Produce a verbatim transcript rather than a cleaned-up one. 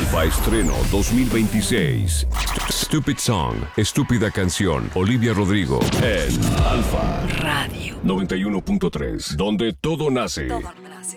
Alfa Estreno dos mil veintiséis. Stupid Song, Estúpida Canción, Olivia Rodrigo en Alfa Radio noventa y uno punto tres, donde todo nace. Todo nace.